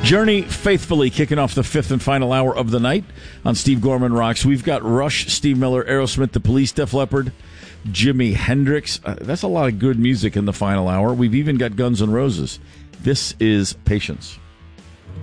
Journey faithfully kicking off the fifth and final hour of the night on Steve Gorman Rocks. We've got Rush, Steve Miller, Aerosmith, The Police, Def Leppard, Jimi Hendrix. That's a lot of good music in the final hour. We've even got Guns N' Roses. This is Patience.